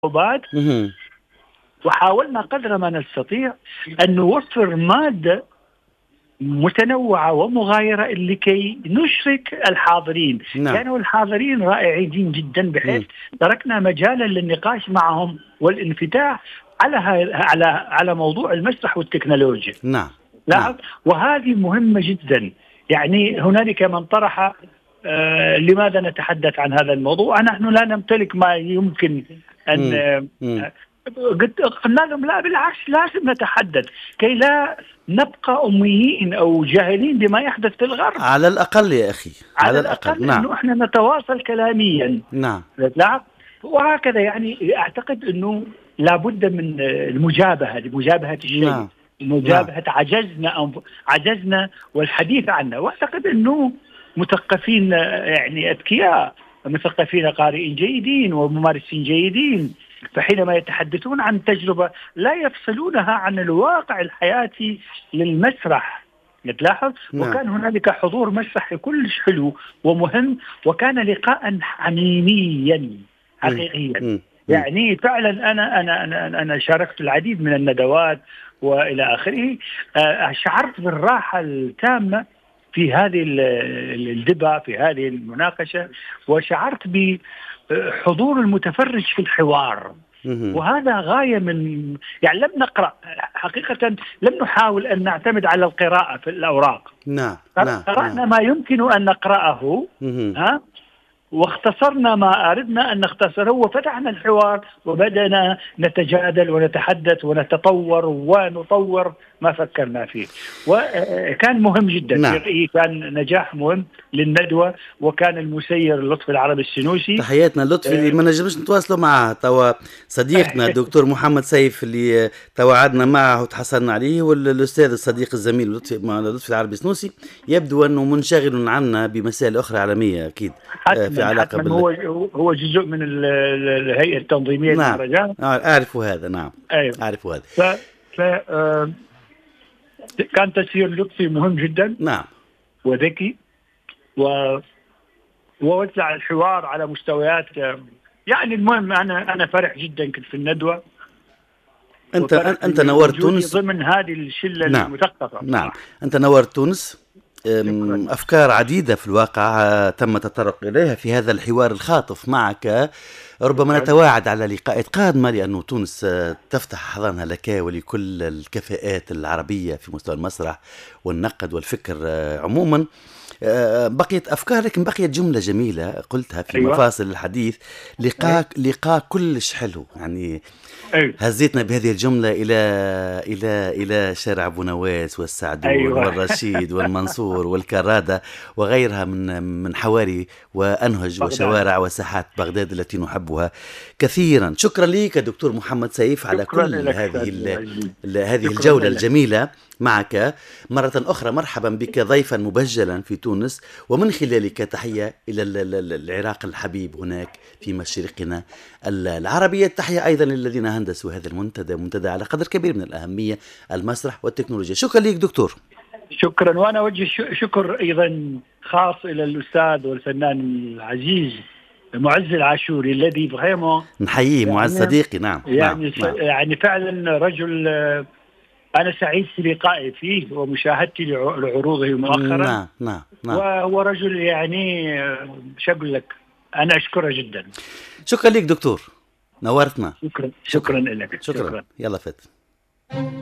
الصعوبات، مهم. وحاولنا قدر ما نستطيع أن نوفر مادة متنوعة ومغايرة لكي نشرك الحاضرين. نعم. كانوا الحاضرين رائعين جدا، بحيث مم. تركنا مجالا للنقاش معهم والانفتاح على موضوع المسرح والتكنولوجيا. نعم. نعم. لاحظ، وهذه مهمة جدا. يعني هنالك من طرح لماذا نتحدث عن هذا الموضوع؟ نحن لا نمتلك ما يمكن أن مم. قلنا لهم لا، بالعكس، لازم نتحدث كي لا نبقى أميين أو جاهلين بما يحدث في الغرب. على الأقل يا أخي، على الأقل نعم. أنه إحنا نتواصل كلاميا. نعم. لا، وهكذا. يعني أعتقد أنه لابد من لمجابهة الشيء. نعم. مجابهة عجزنا والحديث عنه. واعتقد انه مثقفين، يعني اذكياء، مثقفين قارئين جيدين وممارسين جيدين، فحينما يتحدثون عن تجربة لا يفصلونها عن الواقع الحياتي للمسرح. تلاحظ، نعم. وكان هنالك حضور مسرحي كلش حلو ومهم، وكان لقاء حميميا حقيقيا. يعني فعلا انا شاركت العديد من الندوات والى اخره. شعرت بالراحه التامه في هذه الدبا، في هذه المناقشه، وشعرت بحضور المتفرج في الحوار. وهذا غايه من، يعني لم نقرا حقيقه، لم نحاول ان نعتمد على القراءه في الاوراق. نعم. قرانا ما يمكن ان نقراه، واختصرنا ما أردنا أن نختصره، وفتحنا الحوار وبدأنا نتجادل ونتحدث ونتطور ونطور ما فكرنا فيه. وكان مهم جدا. نعم. كان نجاح مهم للندوة، وكان المسير لطفي العربي السنوسي. تحياتنا لطفي اللي ما نجمش نتواصلوا معه توا، صديقنا الدكتور محمد سيف اللي توعدنا معه وتحصلنا عليه، والأستاذ الصديق الزميل لطفي العربي السنوسي يبدو أنه منشغل عنا بمسائل أخرى عالمية أكيد في علاقة هو جزء من الهيئة التنظيمية للمهرجان. أعرف هذا. نعم. أيوة. أعرف هذا. كان تسيير لطفي مهم جدا. نعم. وذكي، ووزع الحوار على مستويات. يعني المهم أنا فرح جدا كنت في الندوة. أنت نورت تونس ضمن هذه الشلة. نعم. المثقفة. نعم. أنت نورت تونس. أفكار عديدة في الواقع تم التطرق إليها في هذا الحوار الخاطف معك. ربما نتواعد على لقاءات قادمة، لأن تونس تفتح حضانها لك ولكل الكفاءات العربية في مستوى المسرح والنقد والفكر عموما. بقيت أفكار، لكن بقيت جملة جميلة قلتها في مفاصل الحديث: لقاء كلش حلو. يعني هزيتنا بهذه الجملة إلى شارع أبو نواس والسعدون والرشيد والمنصور والكرادة وغيرها من حواري وأنهج بغداد وشوارع وساحات بغداد التي نحبها كثيرا. شكرا لك دكتور محمد سيف على كل هذه الجولة الجميلة معك. مرة أخرى مرحبا بك ضيفا مبجلا في تونس، ومن خلالك تحية إلى العراق الحبيب هناك في مشرقنا العربية. تحية أيضا للذين هندسوا هذا منتدى على قدر كبير من الأهمية، المسرح والتكنولوجيا. شكرا لك دكتور. شكرا. وأنا أوجه شكر أيضا خاص إلى الأستاذ والفنان العزيز معز العاشوري الذي بغيمه نحييه. يعني معز صديقي. نعم. يعني فعلا رجل أنا سعيد في لقائي فيه ومشاهدتي لعروضه مؤخرا. نعم. وهو رجل، يعني شكرا لك، أنا أشكره جدا. شكرا لك دكتور، نورتنا. شكرا لك. شكرا. يلا فت.